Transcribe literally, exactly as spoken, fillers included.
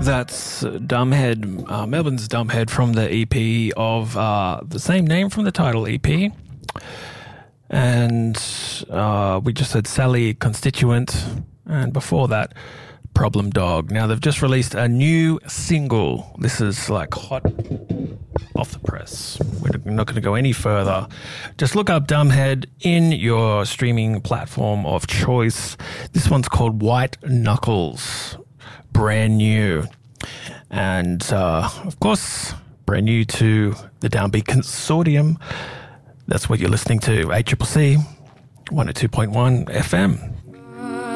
That's Dumbhead, uh, Melbourne's Dumbhead from the E P of uh, the same name from the title E P. And uh, we just had Sally Constituent, and before that, Problem Dog. Now, they've just released a new single. This is like hot off the press. We're not going to go any further. Just look up Dumbhead in your streaming platform of choice. This one's called White Knuckles. Brand new. And, uh, of course, brand new to the Downbeat Consortium. That's what you're listening to, A C C C, one oh two point one F M.